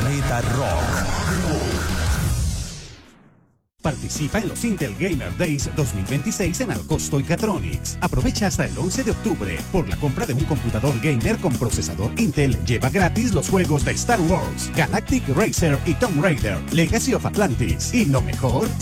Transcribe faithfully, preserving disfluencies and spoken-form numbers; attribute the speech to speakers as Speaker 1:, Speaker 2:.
Speaker 1: Planeta Rock.
Speaker 2: Participa en los Intel Gamer Days dos mil veintiséis en Alcosto y Catronics. Aprovecha hasta el once de octubre. Por la compra de un computador gamer con procesador Intel, lleva gratis los juegos de Star Wars, Galactic Racer y Tomb Raider, Legacy of Atlantis. Y lo mejor,